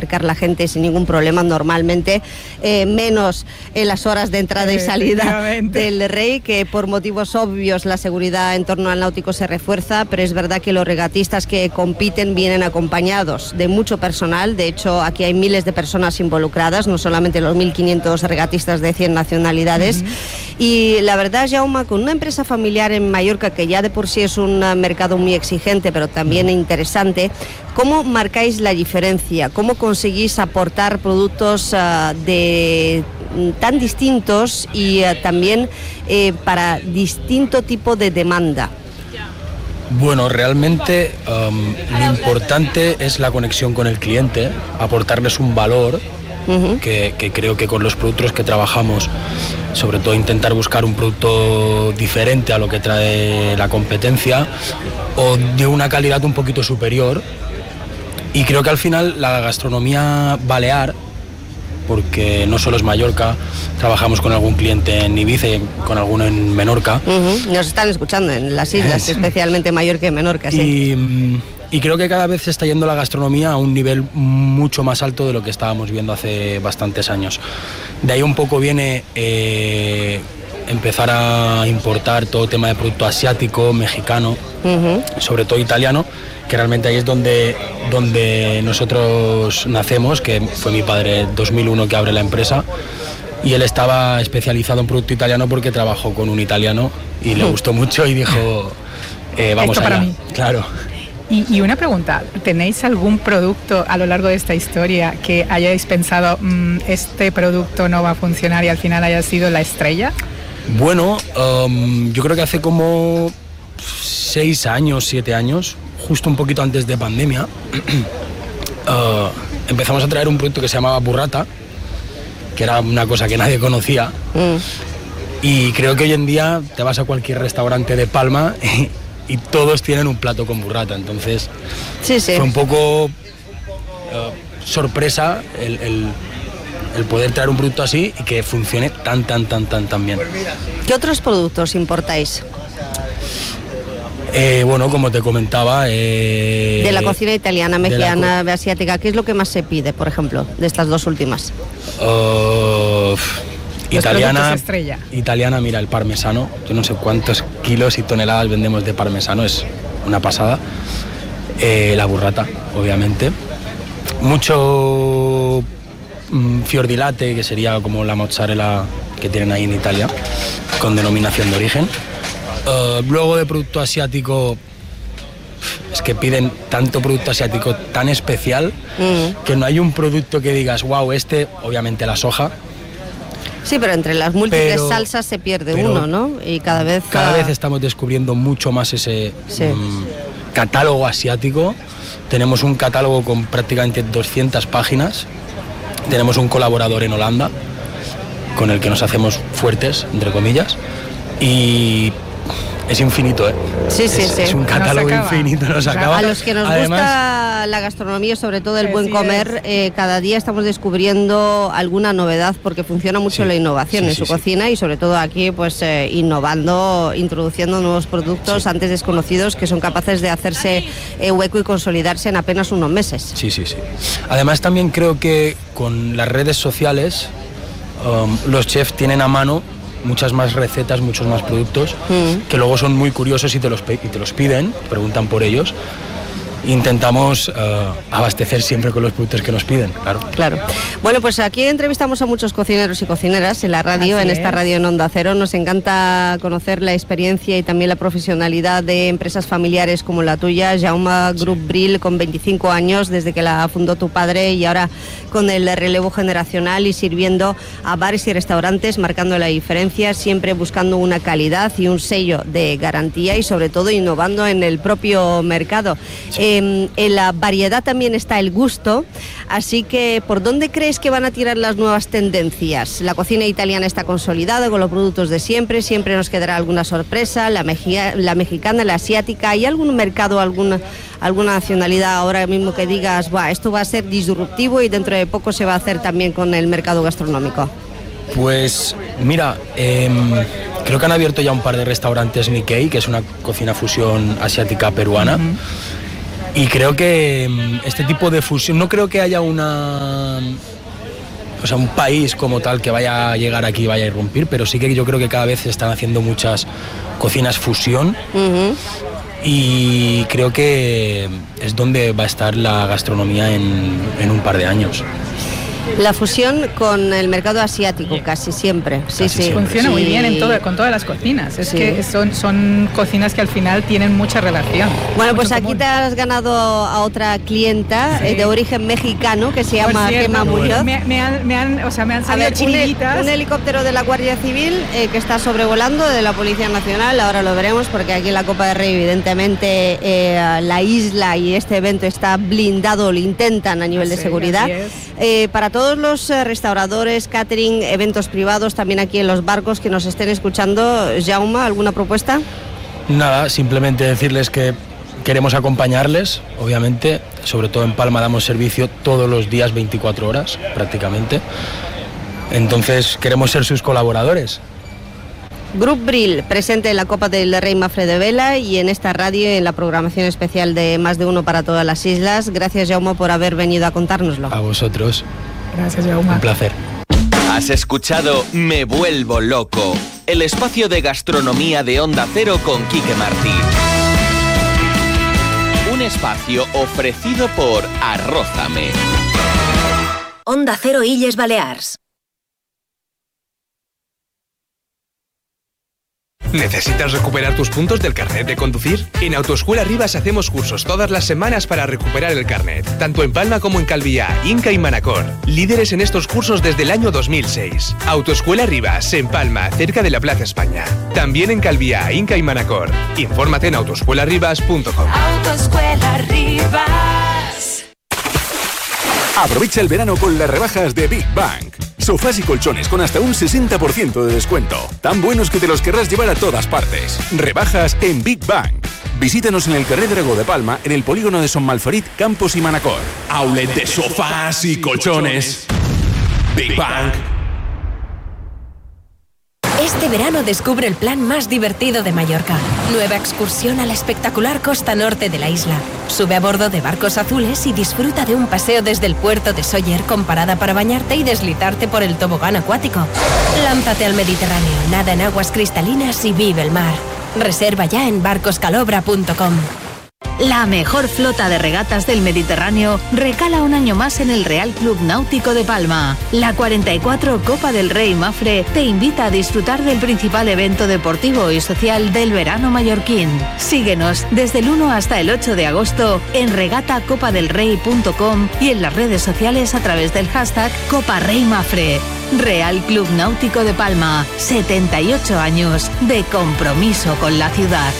acercar la gente sin ningún problema normalmente, menos en las horas de entrada y salida del Rey, que por motivos obvios la seguridad en torno al náutico se refuerza, pero es verdad que los regatistas que compiten vienen acompañados de mucho personal. De hecho, aquí hay miles de personas involucradas, no solamente los 1.500 regatistas de 100 nacionalidades. Y la verdad, Jaume, con una empresa familiar en Mallorca, que ya de por sí es un mercado muy exigente, pero también interesante, ¿cómo marcáis la diferencia? ¿Cómo conseguís aportar productos tan distintos y también para distinto tipo de demanda? Bueno, realmente lo importante es la conexión con el cliente, aportarles un valor, que creo que con los productos que trabajamos, sobre todo intentar buscar un producto diferente a lo que trae la competencia o de una calidad un poquito superior. Y creo que al final la gastronomía balear, porque no solo es Mallorca, trabajamos con algún cliente en Ibiza y con alguno en Menorca. Nos están escuchando en las islas, especialmente Mallorca y Menorca, sí. Y creo que cada vez se está yendo la gastronomía a un nivel mucho más alto de lo que estábamos viendo hace bastantes años. De ahí un poco viene empezar a importar todo tema de producto asiático, mexicano, sobre todo italiano, que realmente ahí es donde nosotros nacemos, que fue mi padre en 2001 que abre la empresa, y él estaba especializado en producto italiano porque trabajó con un italiano y le gustó mucho y dijo, vamos esto allá. para mí. Claro. Y una pregunta, ¿tenéis algún producto a lo largo de esta historia que hayáis pensado, este producto no va a funcionar y al final haya sido la estrella? Bueno, yo creo que hace como 6 años, 7 años, justo un poquito antes de pandemia, empezamos a traer un producto que se llamaba burrata, que era una cosa que nadie conocía. Y creo que hoy en día te vas a cualquier restaurante de Palma y todos tienen un plato con burrata. Entonces fue un poco sorpresa el poder traer un producto así y que funcione tan bien. ¿Qué otros productos importáis? Bueno, como te comentaba... de la cocina italiana, mexicana, asiática, ¿qué es lo que más se pide, por ejemplo, de estas dos últimas? Italiana, mira, el parmesano. Yo no sé cuántos kilos y toneladas vendemos de parmesano, es una pasada. La burrata, obviamente. Mucho fior di latte, que sería como la mozzarella que tienen ahí en Italia, con denominación de origen. Luego de producto asiático, es que piden tanto producto asiático tan especial que no hay un producto que digas, wow, obviamente la soja. Sí, pero entre las múltiples salsas se pierde uno, ¿no? Y cada vez estamos descubriendo mucho más ese catálogo asiático. Tenemos un catálogo con prácticamente 200 páginas. Tenemos un colaborador en Holanda con el que nos hacemos fuertes, entre comillas. Y es infinito, ¿eh? Sí. Es un catálogo infinito, nos acaba. A los que nos gusta la gastronomía, sobre todo el buen comer, cada día estamos descubriendo alguna novedad porque funciona mucho la innovación en su cocina y sobre todo aquí, pues innovando, introduciendo nuevos productos antes desconocidos que son capaces de hacerse hueco y consolidarse en apenas unos meses. Sí. Además también creo que con las redes sociales los chefs tienen a mano muchas más recetas, muchos más productos que luego son muy curiosos y te los piden, preguntan por ellos. Intentamos abastecer siempre con los productos que nos piden, claro. Bueno, pues aquí entrevistamos a muchos cocineros y cocineras en la radio, Así en esta radio en Onda Cero. Nos encanta conocer la experiencia y también la profesionalidad de empresas familiares como la tuya, Jaume Group Brill, con 25 años desde que la fundó tu padre y ahora con el relevo generacional y sirviendo a bares y restaurantes, marcando la diferencia, siempre buscando una calidad y un sello de garantía y sobre todo innovando en el propio mercado. En la variedad también está el gusto, así que ¿por dónde crees que van a tirar las nuevas tendencias? La cocina italiana está consolidada con los productos de siempre nos quedará alguna sorpresa, la mexicana, la asiática. ¿Hay algún mercado, alguna nacionalidad ahora mismo que digas, esto va a ser disruptivo y dentro de poco se va a hacer también con el mercado gastronómico? Pues mira, creo que han abierto ya un par de restaurantes Nikkei, que es una cocina fusión asiática peruana. Y creo que este tipo de fusión, no creo que haya un país como tal que vaya a llegar aquí y vaya a irrumpir, pero sí que yo creo que cada vez se están haciendo muchas cocinas fusión. Y creo que es donde va a estar la gastronomía en un par de años. La fusión con el mercado asiático casi siempre. Sí. Funciona muy bien con todas las cocinas. Es que son cocinas que al final tienen mucha relación. Bueno, pues aquí te has ganado a otra clienta de origen mexicano que se llama Gemma Muñoz. Me han salido chilitas. Un helicóptero de la Guardia Civil que está sobrevolando, de la Policía Nacional. Ahora lo veremos porque aquí en la Copa del Rey evidentemente la isla y este evento está blindado, lo intentan a nivel de seguridad. Para todos los restauradores, catering, eventos privados, también aquí en los barcos que nos estén escuchando, Jaume, ¿alguna propuesta? Nada, simplemente decirles que queremos acompañarles, obviamente, sobre todo en Palma damos servicio todos los días 24 horas prácticamente, entonces queremos ser sus colaboradores. Grup Bril, presente en la Copa del Rey Mafre de Vela y en esta radio en la programación especial de Más de Uno para todas las islas. Gracias, Jaume, por haber venido a contárnoslo. A vosotros. Gracias, Jaume. Un placer. Has escuchado Me Vuelvo Loco, el espacio de gastronomía de Onda Cero con Quique Martí. Un espacio ofrecido por Arrózame. Onda Cero Illes Balears. ¿Necesitas recuperar tus puntos del carnet de conducir? En Autoescuela Rivas hacemos cursos todas las semanas para recuperar el carnet, tanto en Palma como en Calviá, Inca y Manacor. Líderes en estos cursos desde el año 2006. Autoescuela Rivas, en Palma, cerca de la Plaza España. También en Calviá, Inca y Manacor. Infórmate en autoescuelarribas.com. Autoescuela Rivas. Aprovecha el verano con las rebajas de Big Bang. Sofás y colchones con hasta un 60% de descuento. Tan buenos que te los querrás llevar a todas partes. Rebajas en Big Bang. Visítanos en el Carrer Dragó de Palma, en el polígono de Son Malferit, Campos y Manacor. Outlet de sofás y colchones. Big Bang. Este verano descubre el plan más divertido de Mallorca. Nueva excursión a la espectacular costa norte de la isla. Sube a bordo de barcos azules y disfruta de un paseo desde el puerto de Sóller con parada para bañarte y deslizarte por el tobogán acuático. Lánzate al Mediterráneo, nada en aguas cristalinas y vive el mar. Reserva ya en barcoscalobra.com. La mejor flota de regatas del Mediterráneo recala un año más en el Real Club Náutico de Palma. La 44 Copa del Rey Mafre te invita a disfrutar del principal evento deportivo y social del verano mallorquín. Síguenos desde el 1 hasta el 8 de agosto en regatacopadelrey.com y en las redes sociales a través del hashtag Copa Rey Mafre. Real Club Náutico de Palma, 78 años de compromiso con la ciudad.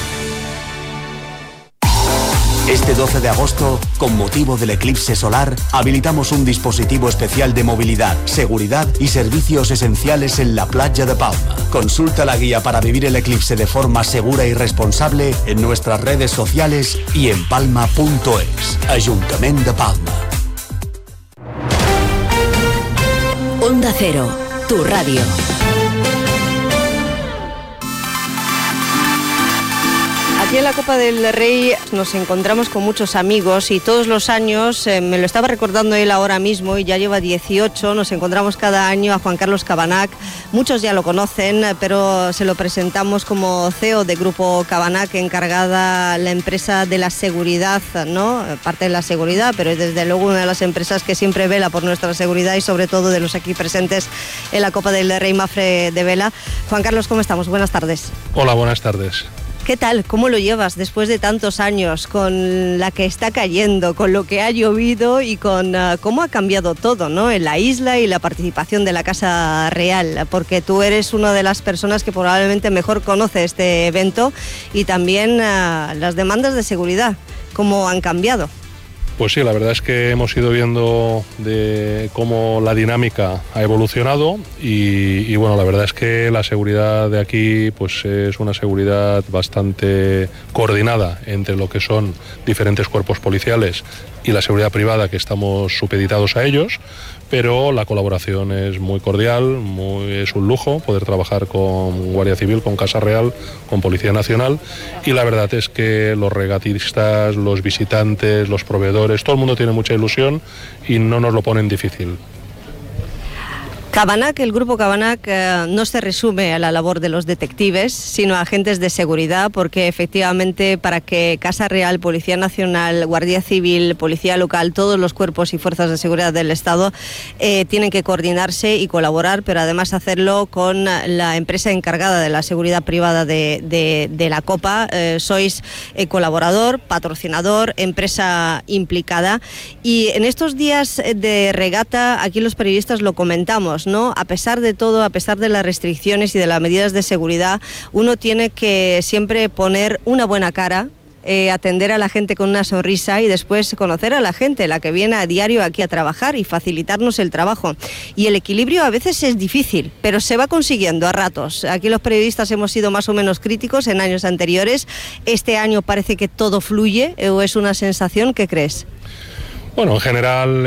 Este 12 de agosto, con motivo del eclipse solar, habilitamos un dispositivo especial de movilidad, seguridad y servicios esenciales en la playa de Palma. Consulta la guía para vivir el eclipse de forma segura y responsable en nuestras redes sociales y en palma.es. Ayuntamiento de Palma. Onda Cero, tu radio. Aquí en la Copa del Rey nos encontramos con muchos amigos y todos los años, me lo estaba recordando él ahora mismo y ya lleva 18, nos encontramos cada año a Juan Carlos Cabanac. Muchos ya lo conocen, pero se lo presentamos como CEO de Grupo Cabanac, encargada la empresa de la seguridad, ¿no? Parte de la seguridad, pero es desde luego una de las empresas que siempre vela por nuestra seguridad y sobre todo de los aquí presentes en la Copa del Rey Mafre de Vela. Juan Carlos, ¿cómo estamos? Buenas tardes. Hola, buenas tardes. ¿Qué tal? ¿Cómo lo llevas después de tantos años con la que está cayendo, con lo que ha llovido y con cómo ha cambiado todo, ¿no? En la isla y la participación de la Casa Real? Porque tú eres una de las personas que probablemente mejor conoce este evento y también las demandas de seguridad, ¿cómo han cambiado? Pues sí, la verdad es que hemos ido viendo de cómo la dinámica ha evolucionado y bueno, la verdad es que la seguridad de aquí pues es una seguridad bastante coordinada entre lo que son diferentes cuerpos policiales y la seguridad privada, que estamos supeditados a ellos, pero la colaboración es muy cordial, es un lujo poder trabajar con Guardia Civil, con Casa Real, con Policía Nacional, y la verdad es que los regatistas, los visitantes, los proveedores, todo el mundo tiene mucha ilusión y no nos lo ponen difícil. Cabanac, el grupo Cabanac no se resume a la labor de los detectives, sino a agentes de seguridad, porque efectivamente para que Casa Real, Policía Nacional, Guardia Civil, Policía Local, todos los cuerpos y fuerzas de seguridad del Estado tienen que coordinarse y colaborar, pero además hacerlo con la empresa encargada de la seguridad privada de la Copa. Sois colaborador, patrocinador, empresa implicada, y en estos días de regata, aquí los periodistas lo comentamos, ¿no? A pesar de todo, a pesar de las restricciones y de las medidas de seguridad, uno tiene que siempre poner una buena cara, atender a la gente con una sonrisa y después conocer a la gente, la que viene a diario aquí a trabajar, y facilitarnos el trabajo. Y el equilibrio a veces es difícil, pero se va consiguiendo a ratos. Aquí los periodistas hemos sido más o menos críticos en años anteriores. Este año parece que todo fluye, ¿o es una sensación? ¿Qué crees? Bueno, en general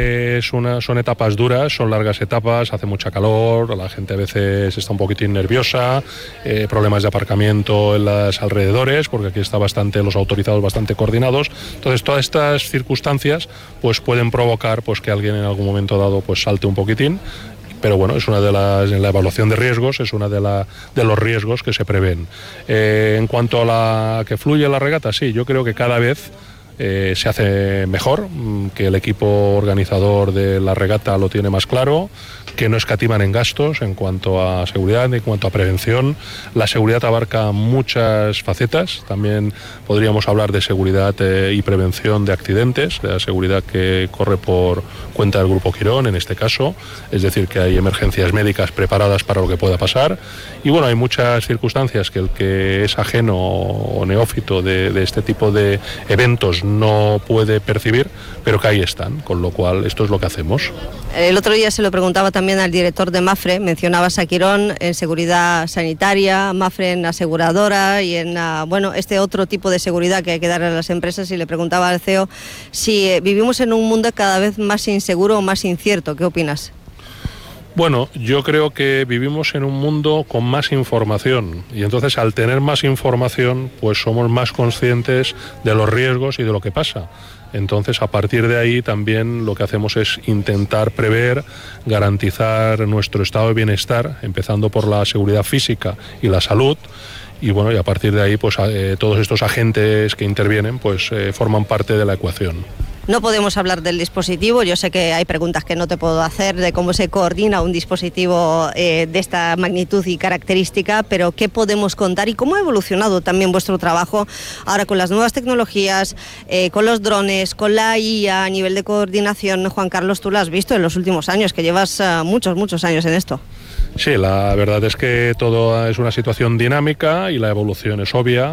son etapas duras, son largas etapas, hace mucha calor, la gente a veces está un poquitín nerviosa, problemas de aparcamiento en los alrededores, porque aquí está los autorizados bastante coordinados. Entonces, todas estas circunstancias pues pueden provocar pues que alguien en algún momento dado pues salte un poquitín. Pero bueno, es en la evaluación de riesgos, es una de los riesgos que se prevén. En cuanto a que fluye la regata, sí, yo creo que cada vez se hace mejor, que el equipo organizador de la regata lo tiene más claro, que no escatiman en gastos en cuanto a seguridad, en cuanto a prevención. La seguridad abarca muchas facetas, también podríamos hablar de seguridad y prevención de accidentes, de la seguridad que corre por cuenta del Grupo Quirón en este caso, es decir, que hay emergencias médicas preparadas para lo que pueda pasar, y bueno, hay muchas circunstancias que el que es ajeno o neófito de este tipo de eventos no puede percibir, pero que ahí están, con lo cual esto es lo que hacemos. El otro día se lo preguntaba también al director de Mapfre, mencionabas a Quirón en seguridad sanitaria, Mapfre en aseguradora y en este otro tipo de seguridad que hay que dar a las empresas, y le preguntaba al CEO si vivimos en un mundo cada vez más inseguro o más incierto. ¿Qué opinas? Bueno, yo creo que vivimos en un mundo con más información, y entonces al tener más información pues somos más conscientes de los riesgos y de lo que pasa. Entonces, a partir de ahí también lo que hacemos es intentar prever, garantizar nuestro estado de bienestar, empezando por la seguridad física y la salud. Y bueno, y a partir de ahí pues todos estos agentes que intervienen pues forman parte de la ecuación. No podemos hablar del dispositivo, yo sé que hay preguntas que no te puedo hacer de cómo se coordina un dispositivo de esta magnitud y característica, pero ¿qué podemos contar y cómo ha evolucionado también vuestro trabajo ahora con las nuevas tecnologías, con los drones, con la IA a nivel de coordinación? Juan Carlos, tú lo has visto en los últimos años, que llevas muchos años en esto. Sí, la verdad es que todo es una situación dinámica y la evolución es obvia.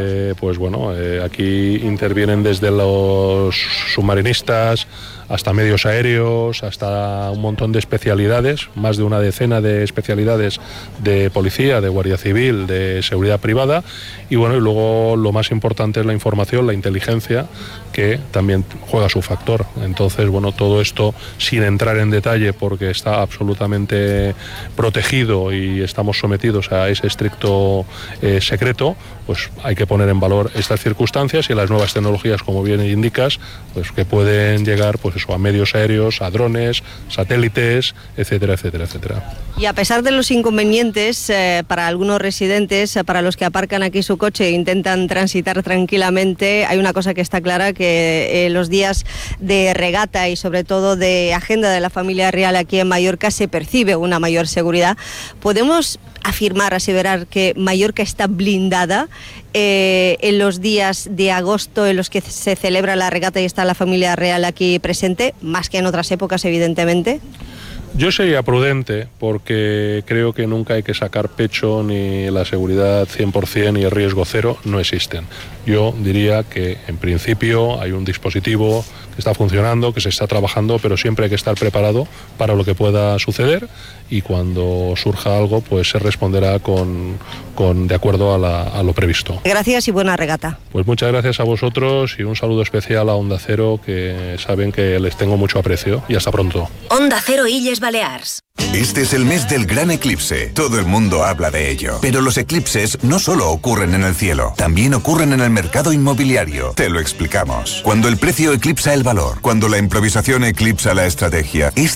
Aquí intervienen desde los submarinistas hasta medios aéreos, hasta un montón de especialidades, más de una decena de especialidades de policía, de guardia civil, de seguridad privada, y luego lo más importante es la información, la inteligencia, que también juega su factor. Entonces, todo esto sin entrar en detalle porque está absolutamente protegido y estamos sometidos a ese estricto secreto, pues hay que poner en valor estas circunstancias y las nuevas tecnologías, como bien indicas, pues que pueden llegar a medios aéreos, a drones, satélites, etcétera, etcétera, etcétera. Y a pesar de los inconvenientes para algunos residentes, para los que aparcan aquí su coche e intentan transitar tranquilamente, hay una cosa que está clara, que los días de regata y sobre todo de agenda de la familia real aquí en Mallorca se percibe una mayor seguridad. ¿Podemos afirmar, aseverar que Mallorca está blindada en los días de agosto en los que se celebra la regata y está la familia real aquí presente, más que en otras épocas, evidentemente? Yo sería prudente porque creo que nunca hay que sacar pecho, ni la seguridad 100% ni el riesgo cero no existen. yo diría que en principio hay un dispositivo que está funcionando, que se está trabajando, pero siempre hay que estar preparado para lo que pueda suceder y cuando surja algo pues se responderá de acuerdo a lo previsto. Gracias y buena regata. Pues muchas gracias a vosotros y un saludo especial a Onda Cero, que saben que les tengo mucho aprecio, y hasta pronto. Onda Cero Illes Balears. Este es el mes del gran eclipse. Todo el mundo habla de ello. Pero los eclipses no solo ocurren en el cielo, también ocurren en el mercado inmobiliario. Te lo explicamos. Cuando el precio eclipsa el valor, cuando la improvisación eclipsa la estrategia,